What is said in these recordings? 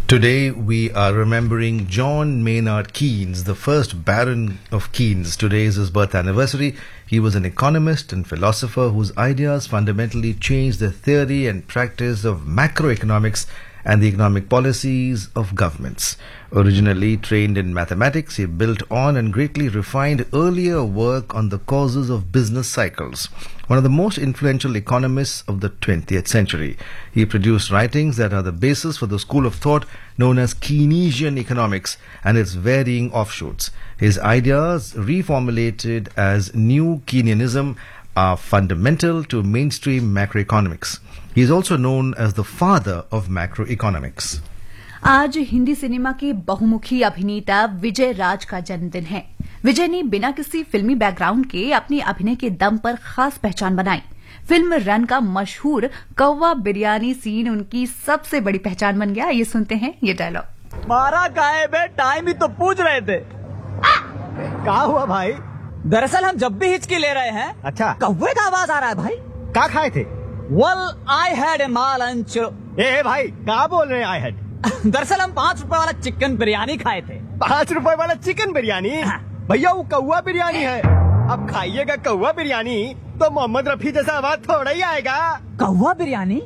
Today we are remembering John Maynard Keynes, the first Baron of Keynes. Today is his birth anniversary. He was an economist and philosopher whose ideas fundamentally changed the theory and practice of macroeconomics and the economic policies of governments. Originally trained in mathematics, he built on and greatly refined earlier work on the causes of business cycles. One of the most influential economists of the 20th century, he produced writings that are the basis for the school of thought known as Keynesian economics and its varying offshoots. His ideas, reformulated as New Keynesianism, are fundamental to mainstream macroeconomics. He is also known as the father of macroeconomics. आज Hindi cinema के बहुमुखी अभिनेता विजय राज का जन्मदिन है। विजय ने बिना किसी फिल्मी बैकग्राउंड के अपने अभिनय के दम पर खास पहचान बनाई। फिल्म रन का मशहूर कौवा बिरयानी सीन उनकी सबसे बड़ी पहचान बन गया। ये सुनते हैं ये डायलॉग। मारा गायब है, टाइम ही तो पूछ रहे थे। क्या हुआ भाई? दरअसल हम जब भी हिचकी ले रहे हैं, अच्छा, कौवे का आवाज आ रहा है भाई। क्या खाए थे? Well, I had a lunch. ए भाई, क्या बोल रहे हैं I had? दरअसल हम 5 रुपए वाला चिकन बिरयानी खाए थे। 5 रुपए वाला चिकन बिरयानी? भैया वो कौवा बिरयानी है। अब खाइएगा कौवा बिरयानी तो मोहम्मद रफी जैसा आवाज थोड़ा ही आएगा। कौवा बिरयानी?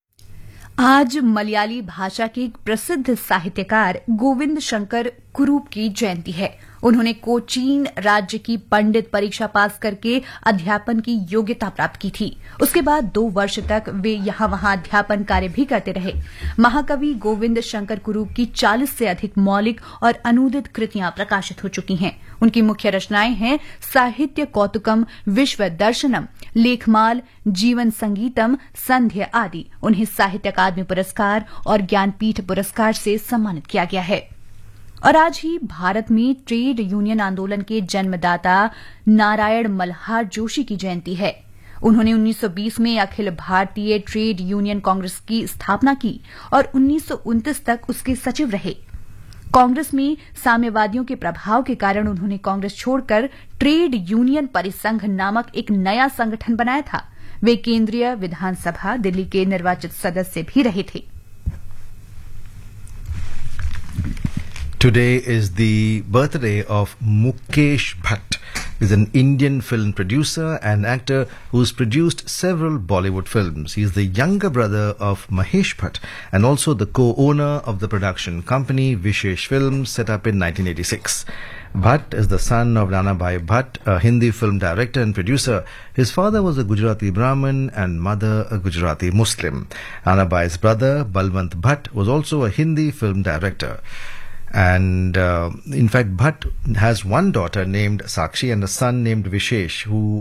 आज मलयाली भाषा के एक प्रसिद्ध साहित्यकार गोविंद शंकर कुरूप की जयंती है। उन्होंने कोचीन राज्य की पंडित परीक्षा पास करके अध्यापन की योग्यता प्राप्त की थी। उसके बाद 2 वर्ष तक वे यहाँ वहाँ अध्यापन कार्य भी करते रहे। महाकवि गोविंद शंकर कुरूप की 40 से अधिक मौलिक और अनूदित कृतियां प्रकाशित हो चुकी हैं। उनकी मुख्य रचनाएं हैं साहित्य कौतुकम, विश्व दर्शनम, लेखमाल, जीवन संगीतम, संध्या आदि। उन्हें साहित्य अकादमी पुरस्कार और ज्ञानपीठ पुरस्कार से सम्मानित किया गया है। और आज ही भारत में ट्रेड यूनियन आंदोलन के जन्मदाता नारायण मल्हार जोशी की जयंती है। उन्होंने 1920 में अखिल भारतीय ट्रेड यूनियन कांग्रेस की स्थापना की और 1929 तक उसके सचिव रहे। कांग्रेस में साम्यवादियों के प्रभाव के कारण उन्होंने कांग्रेस छोड़कर ट्रेड यूनियन परिसंघ नामक एक नया संगठन बनाया था। वे केंद्रीय विधानसभा दिल्ली के निर्वाचित सदस्य भी रहे थे। Today is the birthday of Mukesh Bhatt. He is an Indian film producer and actor who's produced several Bollywood films. He is the younger brother of Mahesh Bhatt and also the co-owner of the production company Vishesh Films, set up in 1986. Bhatt is the son of Nanabhai Bhatt, a Hindi film director and producer. His father was a Gujarati Brahmin and mother a Gujarati Muslim. Nanabhai's brother, Balwant Bhatt, was also a Hindi film director. And in fact, Bhatt has one daughter named Sakshi and a son named Vishesh, who